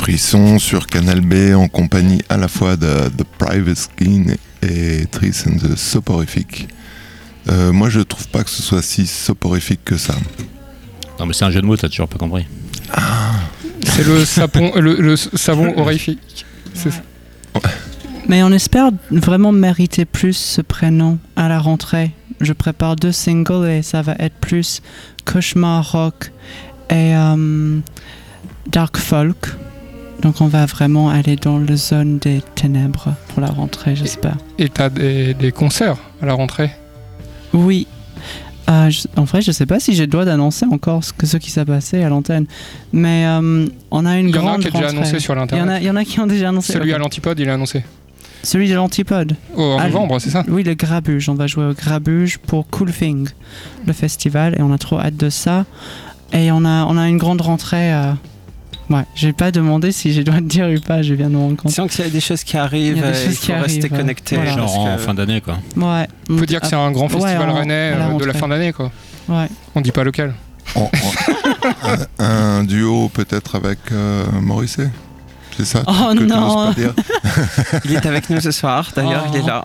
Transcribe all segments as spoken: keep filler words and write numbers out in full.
Frisson sur Canal B en compagnie à la fois de The Private Skin et Tris and the Soporific. Euh, moi je trouve pas que ce soit si soporifique que ça. Non mais c'est un jeu de mots, t'as toujours pas compris. Ah. C'est le, sapon, le, le savon horrifique. C'est ça. Ouais. Mais on espère vraiment mériter plus ce prénom à la rentrée. Je prépare deux singles et ça va être plus cauchemar rock et euh, dark folk. Donc on va vraiment aller dans la zone des ténèbres pour la rentrée, j'espère. Et t'as des, des concerts à la rentrée? Oui. Euh, je, en vrai, je sais pas si j'ai le droit d'annoncer encore ce, que ce qui s'est passé à l'antenne. Mais euh, on a une grande rentrée. Il y en a qui est déjà annoncé sur l'internet. Il y en a, il y en a qui ont déjà annoncé. Celui à l'Antipode, il est annoncé. Celui de l'Antipode. Oh, en ah, novembre, c'est ça? Oui, le Grabuge. On va jouer au Grabuge pour Cool Thing, le festival. Et on a trop hâte de ça. Et on a, on a une grande rentrée... Euh, Ouais, j'ai pas demandé si je dois te dire ou pas, je viens de me rendre compte. Sinon qu'il y a des choses qui arrivent, il, il faut arrivent, rester connecté. Voilà. Genre que... en fin d'année, quoi. Ouais. On peut dire que c'est un grand festival ouais, rennais la de la fin d'année, quoi. Ouais. On dit pas lequel. En, en, un, un duo peut-être avec euh, Morrissey. C'est ça oh que non. tu n'oses pas dire. Il est avec nous ce soir, d'ailleurs, oh. Il est là.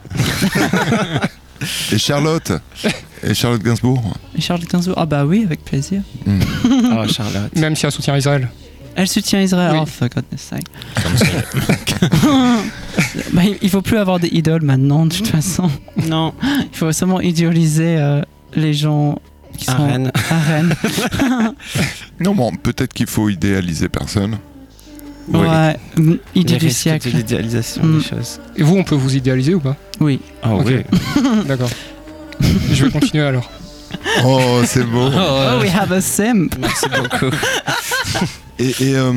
Et Charlotte Et Charlotte Gainsbourg Et Charlotte Gainsbourg, ah bah oui, avec plaisir. Mm. Oh, Charlotte. Même si elle soutient Israël. Elle soutient Israël, oui. Oh for goodness sake. Bah, il faut plus avoir des idoles maintenant, de toute façon. Non. Il faut seulement idéaliser euh, les gens qui à sont Rennes. à Rennes. Non, bon, peut-être qu'il faut idéaliser personne. Ouais, oui. Idée du siècle. De l'idéalisation mm. des choses. Et vous, on peut vous idéaliser ou pas? Oui. Ah oh, okay. Oui. D'accord. Je vais continuer alors. Oh, c'est beau. Oh, we have a sim. Merci beaucoup. Et, et euh,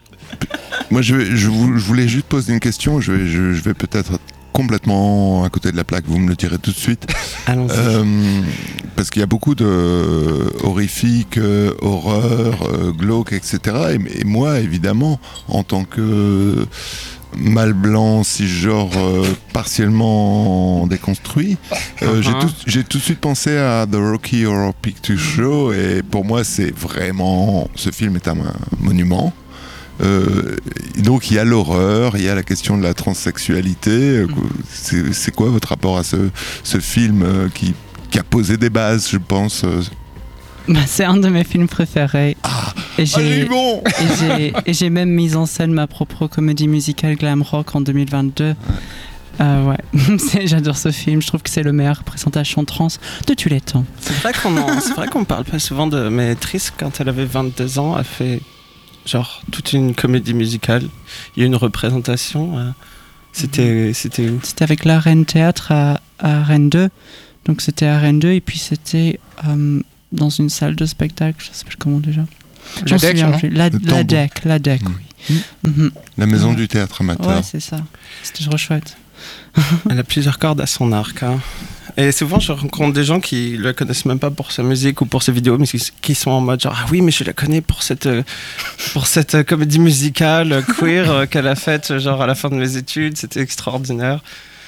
moi, je, je, je voulais juste poser une question. Je vais, je, je vais peut-être complètement à côté de la plaque. Vous me le direz tout de suite. Allons-y. Euh, parce qu'il y a beaucoup de horrifiques, euh, horreur, euh, glauque, et cetera. Et, et moi, évidemment, en tant que mâle blanc, cisgenre, euh, partiellement déconstruit, euh, uh-huh. j'ai, tout, j'ai tout de suite pensé à The Rocky Horror Picture Show, et pour moi c'est vraiment, ce film est un, un monument. Euh, donc il y a l'horreur, il y a la question de la transsexualité. Mm. C'est, c'est quoi votre rapport à ce, ce film euh, qui, qui a posé des bases, je pense euh, Bah, c'est un de mes films préférés. Ah, et j'ai, ah, bon. et, j'ai, et j'ai même mis en scène ma propre comédie musicale glam rock en deux mille vingt-deux. Ouais, euh, ouais. c'est, j'adore ce film. Je trouve que c'est le meilleur représentation trans de tous les temps. C'est vrai qu'on en, c'est vrai qu'on parle pas souvent de. Mais Tris, quand elle avait vingt-deux ans, a fait genre toute une comédie musicale. Il y a une représentation. Euh, c'était, c'était où? C'était avec la Rennes Théâtre à, à Rennes deux. Donc c'était à Rennes deux et puis c'était. Euh, dans une salle de spectacle, je ne sais pas comment déjà. La deck, la, la deck, la deck, mmh. oui. Mmh. La maison ouais. du théâtre amateur. Ouais, c'est ça. C'était trop chouette. Elle a plusieurs cordes à son arc. Hein. Et souvent, je rencontre des gens qui ne la connaissent même pas pour sa musique ou pour ses vidéos, mais qui, qui sont en mode genre, ah oui, mais je la connais pour cette, pour cette comédie musicale queer qu'elle a faite genre à la fin de mes études. C'était extraordinaire.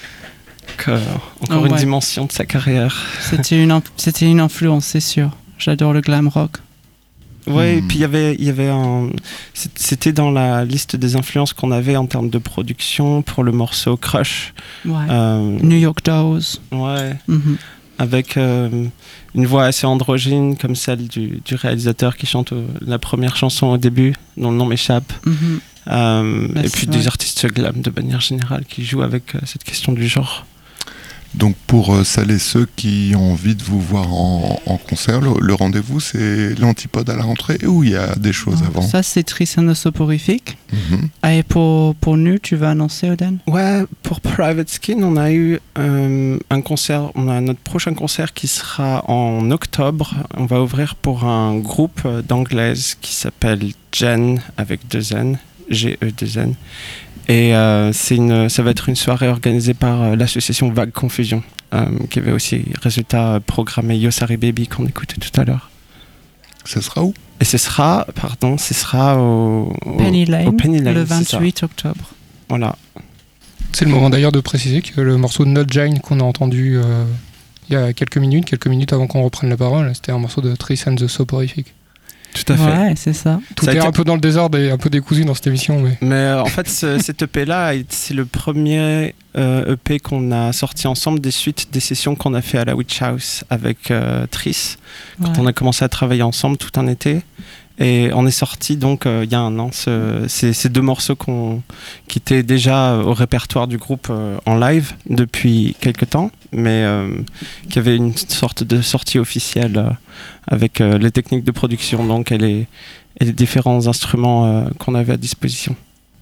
Donc, euh, encore oh, une ouais. dimension de sa carrière. C'était une, c'était une influence, c'est sûr. J'adore le glam rock. Ouais, mmh. et puis il y avait, il y avait un, c'était dans la liste des influences qu'on avait en termes de production pour le morceau Crush. Ouais. Euh, New York Dolls. Ouais. Mmh. Avec euh, une voix assez androgyne comme celle du, du réalisateur qui chante euh, la première chanson au début, dont le nom m'échappe. Mmh. Euh, bah, et puis vrai. Des artistes glam de manière générale qui jouent avec euh, cette question du genre. Donc pour euh, celles et ceux qui ont envie de vous voir en, en concert, le, le rendez-vous c'est l'Antipode à la rentrée ou il y a des choses oh, avant? Ça c'est Tris and the Soporific. Mm-hmm. Et pour, pour nous, tu vas annoncer, Oden? Ouais, pour Private Skin, on a eu euh, un concert, on a notre prochain concert qui sera en octobre. On va ouvrir pour un groupe d'anglaises qui s'appelle Jen avec deux N, G E deux N. Et euh, c'est une, ça va être une soirée organisée par euh, l'association Vague Confusion, euh, qui avait aussi résultat programmé Yosari Baby qu'on écoutait tout à l'heure. Ce sera où? Et ce sera, pardon, ce sera au, au, Penny Lane, au Penny Lane, le vingt-huit octobre. Voilà. C'est le moment d'ailleurs de préciser que le morceau de Not Jane qu'on a entendu euh, il y a quelques minutes, quelques minutes avant qu'on reprenne la parole, c'était un morceau de Tris and the Soporific. Tout à fait. Ouais, c'est ça. Tout Ça a est été- un peu dans le désordre et un peu décousu dans cette émission. Mais... Mais euh, en fait, ce- cet E P-là, c'est le premier euh, E P qu'on a sorti ensemble des suites des sessions qu'on a fait à la Witch House avec euh, Tris, quand Ouais. on a commencé à travailler ensemble tout un été. Et on est sorti donc euh, il y a un an ce- ces, ces deux morceaux qu'on, qui étaient déjà au répertoire du groupe euh, en live depuis quelques temps, mais euh, qui avaient une sorte de sortie officielle euh, avec euh, les techniques de production donc, et, les, et les différents instruments euh, qu'on avait à disposition.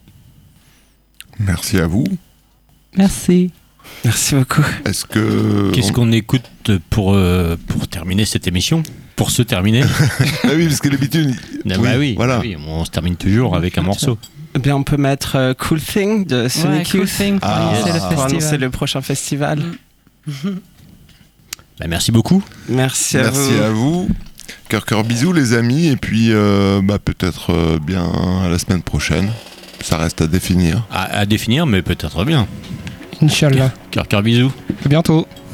Merci à vous. Merci. Merci beaucoup. Est-ce que... Qu'est-ce on- qu'on écoute pour, euh, pour terminer cette émission? Pour se terminer? Ah oui, parce que d'habitude... Ah bah oui, voilà. oui, on se termine toujours avec un morceau. Eh bien, on peut mettre euh, Cool Thing de Ouais, Sonic cool Youth thing pour Ah. annoncer le pour annoncer festival. le prochain festival. Bah, merci beaucoup. Merci à Merci vous. à vous. Cœur, cœur, bisous les amis. Et puis, euh, bah, peut-être euh, bien à la semaine prochaine. Ça reste à définir. À, à définir, mais peut-être bien. Inch'Allah. Cœur, cœur, bisous. À bientôt.